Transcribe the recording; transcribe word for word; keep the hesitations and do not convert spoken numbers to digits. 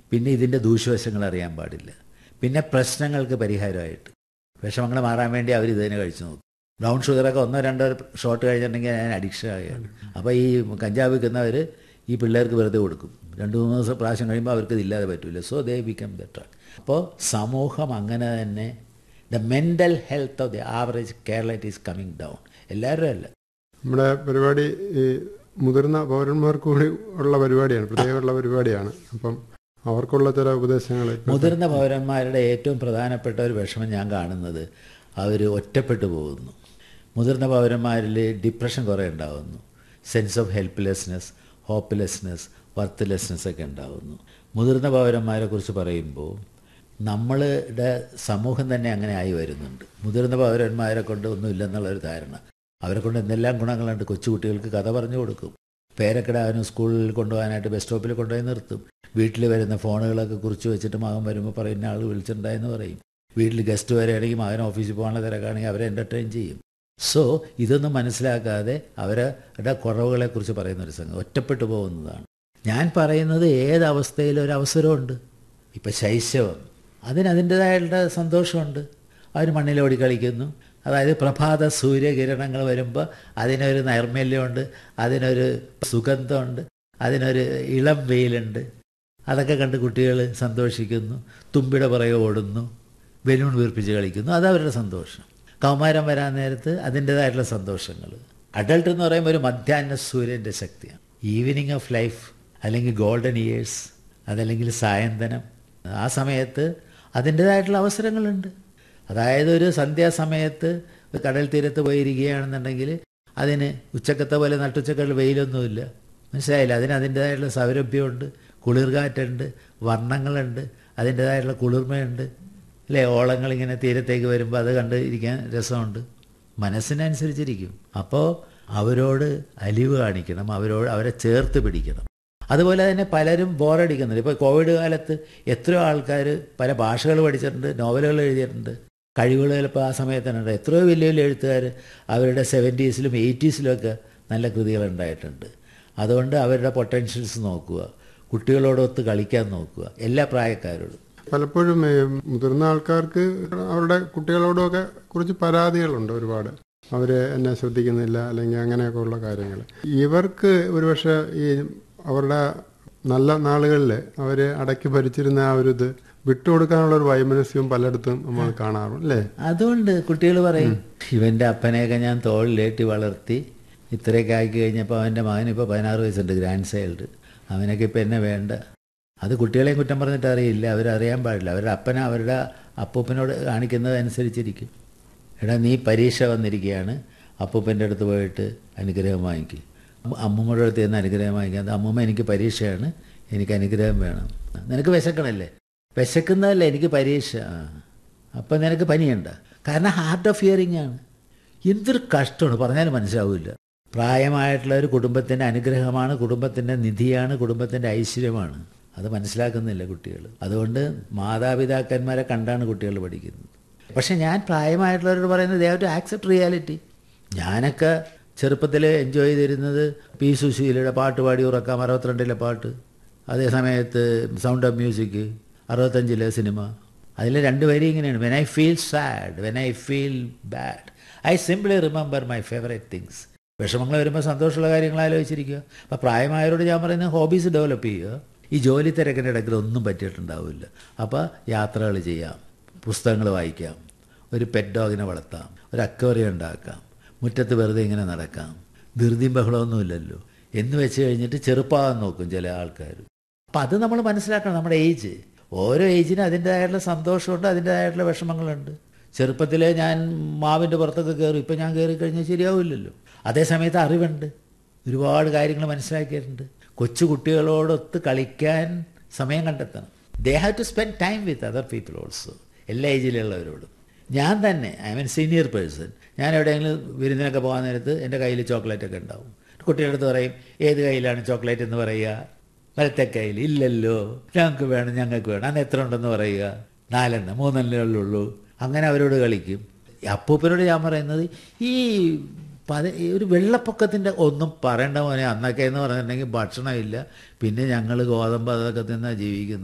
പിന്നെ ഇതിൻ്റെ ദൂഷ്യവശങ്ങൾ അറിയാൻ പാടില്ല. പിന്നെ പ്രശ്നങ്ങൾക്ക് പരിഹാരമായിട്ട് വിഷമങ്ങൾ മാറാൻ വേണ്ടി അവർ ഇതിനെ കഴിച്ചു നോക്കും. ബ്രൗൺ ഷുഗറൊക്കെ ഒന്നോ രണ്ടോ ഷോട്ട് കഴിഞ്ഞിട്ടുണ്ടെങ്കിൽ ഞാൻ അഡിക്ഷൻ ആവുകയാണ്. അപ്പോൾ ഈ കഞ്ചാവ് വിൽക്കുന്നവർ ഈ പിള്ളേർക്ക് വെറുതെ കൊടുക്കും. രണ്ട് മൂന്ന് ദിവസം പ്രാവശ്യം കഴിയുമ്പോൾ അവർക്ക് ഇതില്ലാതെ പറ്റില്ല. So they become better. അപ്പോൾ സമൂഹം അങ്ങനെ തന്നെ the mental health of the average Keralite is coming down. എല്ലാവരും അല്ല. നമ്മുടെ പരിപാടി ഈ മുതിർന്ന പൗരന്മാർക്ക് കൂടി ഉള്ള പരിപാടിയാണ്, പ്രത്യേകമുള്ള പരിപാടിയാണ്. അപ്പം അവർക്കുള്ള ചില ഉപദേശങ്ങൾ. മുതിർന്ന പൗരന്മാരുടെ ഏറ്റവും പ്രധാനപ്പെട്ട ഒരു വിഷമം ഞാൻ കാണുന്നത് അവർ ഒറ്റപ്പെട്ടു പോകുന്നു. മുതിർന്ന പൗരന്മാരിൽ ഡിപ്രഷൻ കുറേ ഉണ്ടാകുന്നു, sense of helplessness, hopelessness, worthlessness ഒക്കെ ഉണ്ടാകുന്നു. മുതിർന്ന പൗരന്മാരെ കുറിച്ച് പറയുമ്പോൾ നമ്മളുടെ സമൂഹം തന്നെ അങ്ങനെ ആയി വരുന്നുണ്ട്. മുതിർന്ന പൗരന്മാരെ കൊണ്ട് ഒന്നുമില്ലെന്നുള്ളൊരു ധാരണ. അവരെ കൊണ്ട് എന്തെല്ലാം ഗുണങ്ങളുണ്ട്. കൊച്ചുകുട്ടികൾക്ക് കഥ പറഞ്ഞു കൊടുക്കും, പേരക്കിടാനും സ്കൂളിൽ കൊണ്ടുപോകാനായിട്ട് ബസ് സ്റ്റോപ്പിൽ കൊണ്ടുപോയി നിർത്തും. വീട്ടിൽ വരുന്ന ഫോണുകളൊക്കെ കുറിച്ച് വെച്ചിട്ട് മകൻ വരുമ്പോൾ പറയുന്ന ആൾ വിളിച്ചിട്ടുണ്ടായെന്ന് പറയും. വീട്ടിൽ ഗസ്റ്റ് വരികയാണെങ്കിൽ മകൻ ഓഫീസിൽ പോകാനുള്ള തിരക്കാണെങ്കിൽ അവരെ എൻ്റർടൈൻ ചെയ്യും. സോ ഇതൊന്നും മനസ്സിലാക്കാതെ അവരുടെ കുറവുകളെക്കുറിച്ച് പറയുന്നൊരു സംഘം ഒറ്റപ്പെട്ടു പോകുന്നതാണ്. ഞാൻ പറയുന്നത് ഏതവസ്ഥയിലും ഒരു അവസരമുണ്ട്. ഇപ്പം ശൈശവം, അതിന് അതിൻ്റേതായിട്ടുള്ള സന്തോഷമുണ്ട്. അവർ മണ്ണിലോടി കളിക്കുന്നു. അതായത് പ്രഭാത സൂര്യകിരണങ്ങൾ വരുമ്പോൾ അതിനൊരു നൈർമല്യമുണ്ട്, അതിനൊരു സുഗന്ധമുണ്ട്, അതിനൊരു ഇളം വെയിലുണ്ട്. അതൊക്കെ കണ്ട് കുട്ടികൾ സന്തോഷിക്കുന്നു. തുമ്പിയുടെ പുറകെ ഓടുന്നു, ബലൂൺ വീർപ്പിച്ച് കളിക്കുന്നു. അതവരുടെ സന്തോഷം. കൗമാരം വരാൻ നേരത്ത് അതിൻ്റേതായിട്ടുള്ള സന്തോഷങ്ങൾ. അഡൾട്ട് എന്ന് പറയുമ്പോൾ ഒരു മധ്യാഹ്ന സൂര്യൻ്റെ ശക്തിയാണ്. ഈവനിങ് ഓഫ് ലൈഫ് അല്ലെങ്കിൽ ഗോൾഡൻ ഇയേഴ്സ്, അതല്ലെങ്കിൽ സായന്തനം, ആ സമയത്ത് അതിൻ്റേതായിട്ടുള്ള അവസരങ്ങളുണ്ട്. അതായത് ഒരു സന്ധ്യാസമയത്ത് കടൽ തീരത്ത് പോയിരിക്കുകയാണെന്നുണ്ടെങ്കിൽ അതിന് ഉച്ചക്കത്തെ പോലെ നട്ടുച്ചക്കൽ വെയിലൊന്നുമില്ല, മനസ്സിലായില്ല. അതിന് അതിൻ്റേതായിട്ടുള്ള സൗരഭ്യമുണ്ട്, കുളിർകാറ്റുണ്ട്, വർണ്ണങ്ങളുണ്ട്, അതിൻ്റേതായിട്ടുള്ള കുളിർമയുണ്ട്, അല്ലേ? ഓളങ്ങളിങ്ങനെ തീരത്തേക്ക് വരുമ്പോൾ അത് കണ്ട് ഇരിക്കാൻ രസമുണ്ട്. മനസ്സിനനുസരിച്ചിരിക്കും. അപ്പോൾ അവരോട് അലിവ് കാണിക്കണം, അവരോട് അവരെ ചേർത്ത് പിടിക്കണം. അതുപോലെ തന്നെ പലരും ബോറടിക്കുന്നുണ്ട്. ഇപ്പോൾ കോവിഡ് കാലത്ത് എത്രയോ ആൾക്കാർ പല ഭാഷകൾ പഠിച്ചിട്ടുണ്ട്, നോവലുകൾ എഴുതിയിട്ടുണ്ട്, കഴിവുകൾ ചിലപ്പോൾ ആ സമയത്ത് തന്നെ ഉണ്ട്. എത്രയോ വലിയ വലിയ എഴുത്തുകാർ അവരുടെ സെവൻറ്റീസിലും എയ്റ്റീസിലുമൊക്കെ നല്ല കൃതികളുണ്ടായിട്ടുണ്ട്. അതുകൊണ്ട് അവരുടെ പൊട്ടൻഷ്യൽസ് നോക്കുക, കുട്ടികളോടൊത്ത് കളിക്കാൻ നോക്കുക, എല്ലാ പ്രായക്കാരോടും. പലപ്പോഴും മുതിർന്ന ആൾക്കാർക്ക് അവരുടെ കുട്ടികളോടൊക്കെ കുറിച്ച് പരാതികളുണ്ട് ഒരുപാട്. അവർ എന്നെ ശ്രദ്ധിക്കുന്നില്ല അല്ലെങ്കിൽ അങ്ങനെയൊക്കെ ഉള്ള കാര്യങ്ങൾ. ഇവർക്ക് ഒരുപക്ഷെ ഈ അവരുടെ നല്ല നാളുകളിൽ അവർ അടക്കി ഭരിച്ചിരുന്ന ആ ഒരു ഇത് വിട്ടുകൊടുക്കാനുള്ള ഒരു വൈമനസ്യവും പലയിടത്തും നമ്മൾ കാണാറുണ്ട്, അല്ലേ? അതുകൊണ്ട് കുട്ടികൾ പറയും, ഇവൻ്റെ അപ്പനെയൊക്കെ ഞാൻ തോളിലേറ്റി വളർത്തി ഇത്രയൊക്കെ ആക്കി കഴിഞ്ഞപ്പോൾ അവൻ്റെ മകനിപ്പോൾ പതിനാറ് വയസ്സുണ്ട്, ഗ്രാൻഡ് ചൈൽഡ്, അവനൊക്കെ ഇപ്പം എന്നെ വേണ്ട. അത് കുട്ടികളെയും കുറ്റം പറഞ്ഞിട്ട് അറിയില്ല, അവരറിയാൻ പാടില്ല. അവരുടെ അപ്പന അവരുടെ അപ്പൂപ്പനോട് കാണിക്കുന്നത് അനുസരിച്ചിരിക്കും. എടാ നീ പരീക്ഷ വന്നിരിക്കുകയാണ്, അപ്പൂപ്പൻ്റെ അടുത്ത് പോയിട്ട് അനുഗ്രഹം വാങ്ങിക്കും. അമ്മൂമ്മയുടെ അടുത്ത് നിന്ന് അനുഗ്രഹം വാങ്ങിക്കാം. അത് അമ്മൂമ്മ എനിക്ക് പരീക്ഷയാണ്, എനിക്ക് അനുഗ്രഹം വേണം. നിനക്ക് വിശക്കണല്ലേ? വിശക്കുന്നതല്ലേ എനിക്ക് പരീക്ഷ. അപ്പം നിനക്ക് പനിയുണ്ട. കാരണം ഹാർഡ് ഓഫ് ഹിയറിംഗ് ആണ്. എന്തൊരു കഷ്ടമാണ്, പറഞ്ഞാലും മനസ്സിലാവില്ല. പ്രായമായിട്ടുള്ള ഒരു കുടുംബത്തിൻ്റെ അനുഗ്രഹമാണ്, കുടുംബത്തിൻ്റെ നിധിയാണ്, കുടുംബത്തിൻ്റെ ഐശ്വര്യമാണ്. അത് മനസ്സിലാക്കുന്നില്ല കുട്ടികൾ. അതുകൊണ്ട് മാതാപിതാക്കന്മാരെ കണ്ടാണ് കുട്ടികൾ പഠിക്കുന്നത്. പക്ഷെ ഞാൻ പ്രായമായിട്ടുള്ളവരോട് പറയുന്നത് they have to accept reality. ഞാനൊക്കെ ചെറുപ്പത്തിൽ എൻജോയ് ചെയ്തിരുന്നത് പി സുശീലയുടെ പാട്ട് പാടി ഉറക്കാം, അറുപത്തിരണ്ടിലെ പാട്ട്. അതേ സമയത്ത് സൗണ്ട് ഓഫ് മ്യൂസിക് അറുപത്തഞ്ചിലെ സിനിമ. അതിൽ രണ്ട് വരി ഇങ്ങനെയാണ്: when I feel sad, when I feel bad, I simply remember my favourite things. വിഷമങ്ങൾ വരുമ്പോൾ സന്തോഷമുള്ള കാര്യങ്ങൾ ആലോചിച്ചിരിക്കുക. അപ്പോൾ പ്രായമായവരോട് ഞാൻ പറയുന്നത് ഹോബീസ് ഡെവലപ്പ് ചെയ്യുക. ഈ ജോലി തിരക്കിൻ്റെ ഇടയ്ക്ക് ഒന്നും പറ്റിയിട്ടുണ്ടാവില്ല. അപ്പോൾ യാത്രകൾ ചെയ്യാം, പുസ്തകങ്ങൾ വായിക്കാം, ഒരു പെറ്റ് ഡോഗിനെ വളർത്താം, ഒരു അക്വേറിയം ഉണ്ടാക്കാം, മുറ്റത്ത് വെറുതെ ഇങ്ങനെ നടക്കാം, ധൃതിയും ബഹളമൊന്നുമില്ലല്ലോ എന്ന് വെച്ച് കഴിഞ്ഞിട്ട് ചെറുപ്പമാകാൻ നോക്കും ചില ആൾക്കാർ. അപ്പം അത് നമ്മൾ മനസ്സിലാക്കണം. നമ്മുടെ ഏജ്, ഓരോ ഏജിനും അതിൻ്റേതായിട്ടുള്ള സന്തോഷമുണ്ട്, അതിൻ്റേതായിട്ടുള്ള വിഷമങ്ങളുണ്ട്. ചെറുപ്പത്തിൽ ഞാൻ മാവിൻ്റെ പുറത്തൊക്കെ കയറും, ഇപ്പം ഞാൻ കയറി കഴിഞ്ഞാൽ ശരിയാവില്ലല്ലോ. അതേ സമയത്ത് അറിവുണ്ട്, ഒരുപാട് കാര്യങ്ങൾ മനസ്സിലാക്കിയിട്ടുണ്ട്. കൊച്ചു കുട്ടികളോടൊത്ത് കളിക്കാൻ സമയം കണ്ടെത്തണം. They have to spend time with other people also. എല്ലാ ഏജിലുള്ളവരോടും. ഞാൻ തന്നെ ഐ മീൻ സീനിയർ പേഴ്സൺ, ഞാൻ എവിടെയെങ്കിലും വിരുന്നിനൊക്കെ പോകാൻ നേരത്ത് എൻ്റെ കയ്യിൽ ചോക്ലേറ്റൊക്കെ ഉണ്ടാവും. കുട്ടികളുടെ അടുത്ത് പറയും, ഏത് കയ്യിലാണ് ചോക്ലേറ്റ് എന്ന് പറയുക? വലത്തെ കയ്യിൽ. ഇല്ലല്ലോ, ഞങ്ങൾക്ക് വേണം, ഞങ്ങൾക്ക് വേണം. അന്ന് എത്ര ഉണ്ടെന്ന് പറയുക? നാലെണ്ണം, മൂന്നെണ്ണേ ഉള്ളൂ. അങ്ങനെ അവരോട് കളിക്കും. അപ്പൂപ്പനോട് ഞാൻ പറയുന്നത്, ഈ പത ഒരു വെള്ളപ്പൊക്കത്തിൻ്റെ ഒന്നും പറയേണ്ട മോനെ, അന്നൊക്കെ എന്ന് പറഞ്ഞിട്ടുണ്ടെങ്കിൽ ഭക്ഷണമില്ല, പിന്നെ ഞങ്ങൾ ഗോതമ്പ് അതൊക്കെ തിന്നാണ് ജീവിക്കുന്നത്.